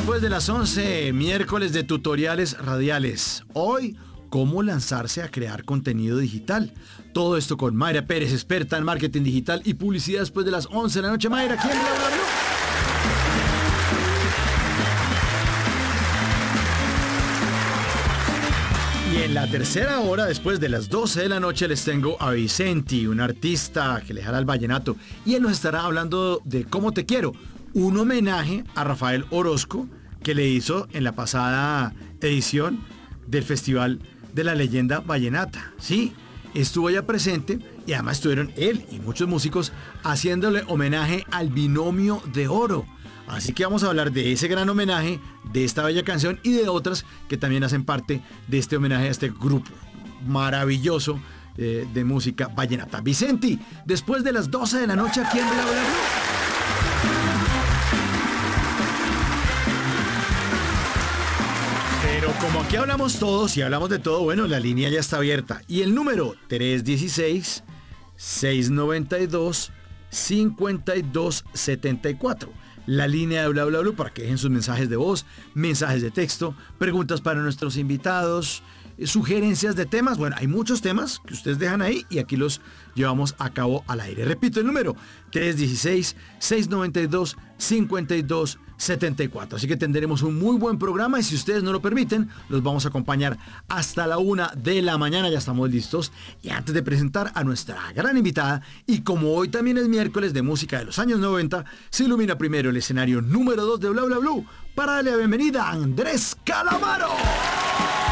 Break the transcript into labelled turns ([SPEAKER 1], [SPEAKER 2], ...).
[SPEAKER 1] después de las 11, miércoles de tutoriales radiales. Hoy, cómo lanzarse a crear contenido digital. Todo esto con Mayra Pérez, experta en marketing digital y publicidad después de las 11 de la noche. Mayra, ¿quién bla, bla, bla? Y en la tercera hora, después de las 12 de la noche, les tengo a Vicenti, un artista que le jala al vallenato. Y él nos estará hablando de Cómo te quiero, un homenaje a Rafael Orozco que le hizo en la pasada edición del Festival de la Leyenda Vallenata. Sí, estuvo ya presente y además estuvieron él y muchos músicos haciéndole homenaje al binomio de oro. Así que vamos a hablar de ese gran homenaje, de esta bella canción y de otras que también hacen parte de este homenaje a este grupo maravilloso de música vallenata. Vicenti, después de las 12 de la noche aquí en Bla Bla Bla. Pero como aquí hablamos todos y hablamos de todo, bueno, la línea ya está abierta. Y el número 316-692-5274. La línea de Bla Bla Bla para que dejen sus mensajes de voz, mensajes de texto, preguntas para nuestros invitados, sugerencias de temas. Bueno, hay muchos temas que ustedes dejan ahí y aquí los llevamos a cabo al aire. Repito el número, 316-692-5274. Así que tendremos un muy buen programa y si ustedes no lo permiten, los vamos a acompañar hasta la 1 de la mañana. Ya estamos listos. Y antes de presentar a nuestra gran invitada, y como hoy también es miércoles de música de los años 90, se ilumina primero el escenario número 2 de Bla Bla Blue para darle la bienvenida a Andrés Calamaro.